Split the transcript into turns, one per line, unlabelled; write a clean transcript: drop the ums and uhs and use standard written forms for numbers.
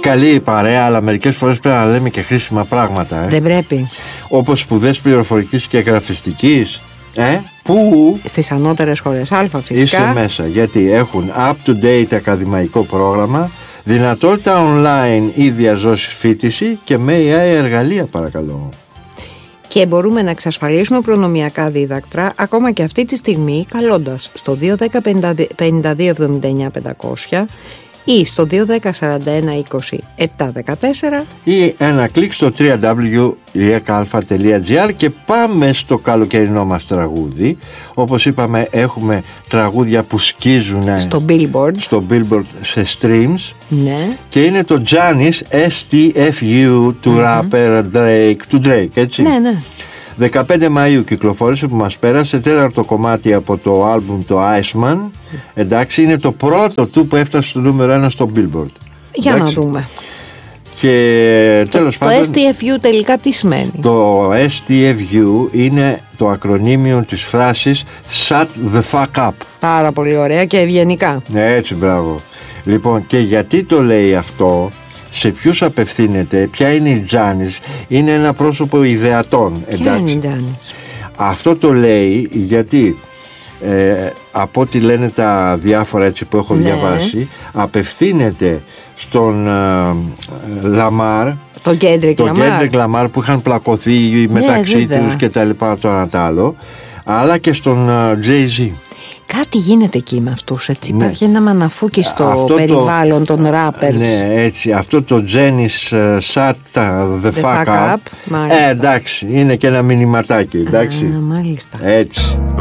καλή η παρέα, αλλά μερικές φορές πρέπει να λέμε και χρήσιμα πράγματα.
Δεν πρέπει.
Όπως σπουδές πληροφορικής και γραφιστικής. Πού?
Στις ανώτερες σχολές Α, φυσικά.
Είσαι μέσα, γιατί έχουν up-to-date ακαδημαϊκό πρόγραμμα, δυνατότητα online ή διαζώσεις φοιτηση και με AI εργαλεία, παρακαλώ.
Και μπορούμε να εξασφαλίσουμε προνομιακά δίδακτρα ακόμα και αυτή τη στιγμή καλώντας στο 210 52 79 500 ή στο 210 41 20 714
ή ένα κλικ στο www.ekalfa.gr. Και πάμε στο καλοκαιρινό μας τραγούδι. Όπως είπαμε, έχουμε τραγούδια που σκίζουν
στο Billboard
σε streams.
Ναι.
Και είναι το Janis STFU του rapper Drake, έτσι.
Ναι.
15 Μαΐου κυκλοφόρησε, που μας πέρασε, τέταρτο κομμάτι από το άλμπουμ το Iceman. Εντάξει, είναι το πρώτο του που έφτασε στο νούμερο 1 στο Billboard.
Για
εντάξει,
να δούμε.
Και τέλος πάντων,
το STFU τελικά τι σημαίνει?
Το STFU είναι το ακρονίμιο της φράσης Shut the fuck up.
Πάρα πολύ ωραία και ευγενικά.
Έτσι, μπράβο. Λοιπόν, και γιατί το λέει αυτό, σε ποιους απευθύνεται, ποια είναι η Janis? Είναι ένα πρόσωπο ιδεατών, εντάξει.
Ποια είναι η Janis?
Αυτό το λέει γιατί από ό,τι λένε τα διάφορα έτσι που έχω διαβάσει, απευθύνεται στον Λαμάρ,
τον Kendrick
Lamar, που είχαν πλακωθεί μεταξύ τους και τα λοιπά, το ένα το άλλο, αλλά και στον Jay-Z.
Κάτι γίνεται εκεί με αυτούς, έτσι. Ναι. Υπάρχει ένα μαναφούκι στο περιβάλλον των rappers.
Ναι, έτσι. Αυτό το Janis Shut the fuck up.
up.
Εντάξει, είναι και ένα μηνυματάκι, εντάξει.
Μάλιστα.
Έτσι.